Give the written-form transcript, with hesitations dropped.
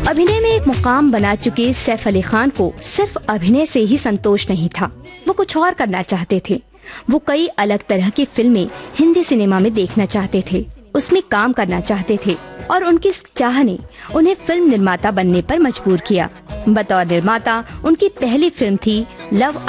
अभिनय में एक मुकाम बना चुके सैफ अली खान को सिर्फ अभिनय से ही संतोष नहीं था, वो कुछ और करना चाहते थे। वो कई अलग तरह की फिल्में हिंदी सिनेमा में देखना चाहते थे, उसमें काम करना चाहते थे और उनकी इस चाह ने उन्हें फिल्म निर्माता बनने पर मजबूर किया। बतौर निर्माता उनकी पहली फिल्म थी लव